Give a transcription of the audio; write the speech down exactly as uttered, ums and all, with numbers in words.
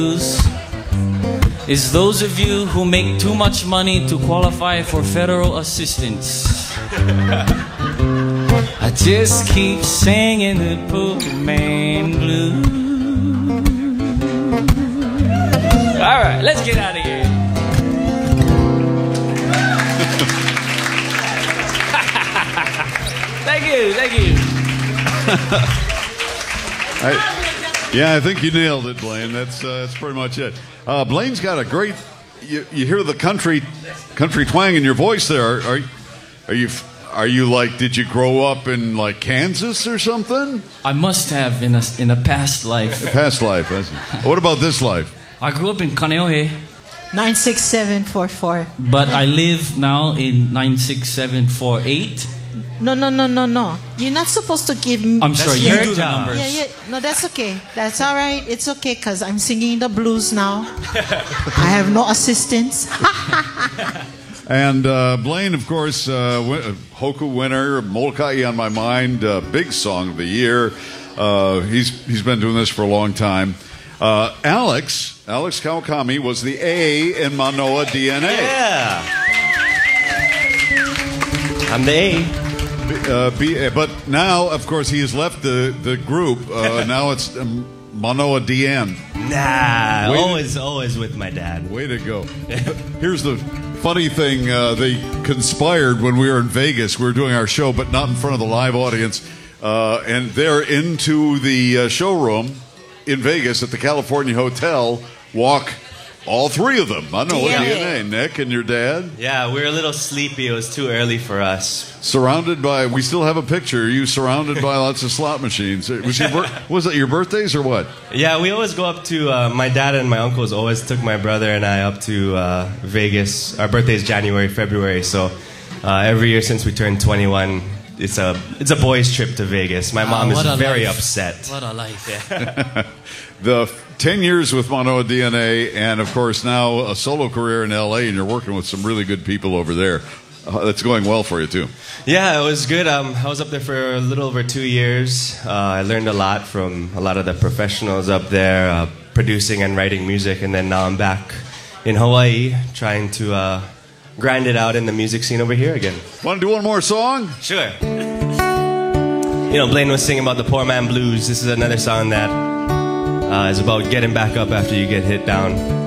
is those of you who make too much money to qualify for federal assistance. I just keep singing the Pokemon blues. All right, let's get out of here. Thank you, thank you. I, yeah, I think you nailed it, Blaine. That's uh, that's pretty much it. Uh, Blaine's got a great. You, you hear the country, country twang in your voice there. Are, are, are you are you like? Did you grow up in like Kansas or something? I must have in a in a past life. A past life. What about this life? I grew up in Kaneohe. nine six seven four four. But I live now in nine six seven four eight. No, no, no, no, no. You're not supposed to give me... I'm sorry, you do the numbers. Yeah, yeah. No, that's okay. That's all right. It's okay because I'm singing the blues now. I have no assistance. And uh, Blaine, of course, uh, win- Hoku winner, Molokai on My Mind, uh, big song of the year. Uh, he's he's been doing this for a long time. Uh, Alex, Alex Kawakami was the A in Manoa D N A. Yeah. I'm the A. Uh, B, but now, of course, he has left the, the group. Uh, now it's um, Manoa D N. Nah, Way always, to, always with my dad. Way to go. Here's the funny thing. Uh, they conspired when we were in Vegas. We were doing our show, but not in front of the live audience. Uh, and they're into the uh, showroom in Vegas at the California Hotel. Walk all three of them. Manoa D N A. Nick and your dad. Yeah, we were a little sleepy. It was too early for us. Surrounded by, we still have a picture. You surrounded by lots of slot machines. Was your was it your birthdays or what? Yeah, we always go up to. Uh, my dad and my uncles always took my brother and I up to uh, Vegas. Our birthday is January, February. So uh, every year since we turned twenty-one, it's a it's a boys' trip to Vegas. My mom oh, is very life. upset. What a life! Yeah. The ten years with Manoa D N A, and of course now a solo career in L A, and you're working with some really good people over there. Uh, that's going well for you too. Yeah, it was good. Um, I was up there for a little over two years. Uh, I learned a lot from a lot of the professionals up there, uh, producing and writing music, and then now I'm back in Hawaii trying to uh, grind it out in the music scene over here again. Want to do one more song? Sure. You know, Blaine was singing about the poor man blues. This is another song that uh, is about getting back up after you get hit down.